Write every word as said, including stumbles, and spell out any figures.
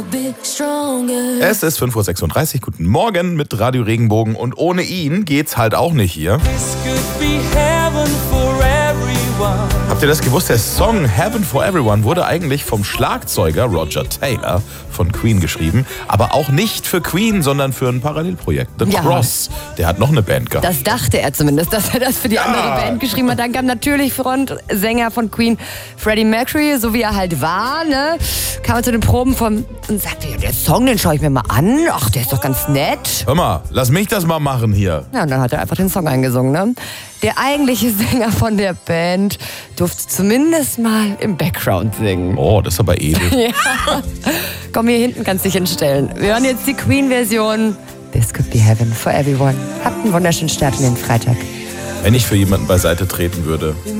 Es ist fünf Uhr sechsunddreißig, guten Morgen mit Radio Regenbogen und ohne ihn geht's halt auch nicht hier. Habt ihr das gewusst? Der Song Heaven for Everyone wurde eigentlich vom Schlagzeuger Roger Taylor von Queen geschrieben, aber auch nicht für Queen, sondern für ein Parallelprojekt, The Ja. Cross. Der hat noch eine Band gehabt. Das dachte er zumindest, dass er das für die Ja. andere Band geschrieben hat. Dann kam natürlich Frontsänger von Queen, Freddie Mercury, so wie er halt war, ne? Kam er zu den Proben von und sagte, ja, der Song, den schaue ich mir mal an. Ach, der ist doch ganz nett. Hör mal, lass mich das mal machen hier. Ja, und dann hat er einfach den Song eingesungen, ne? Der eigentliche Sänger von der Band durfte zumindest mal im Background singen. Oh, das ist aber edel. Ja. Komm, hier hinten kannst du dich hinstellen. Wir hören jetzt die Queen-Version. This could be heaven for everyone. Habt einen wunderschönen Start in den Freitag. Wenn ich für jemanden beiseite treten würde,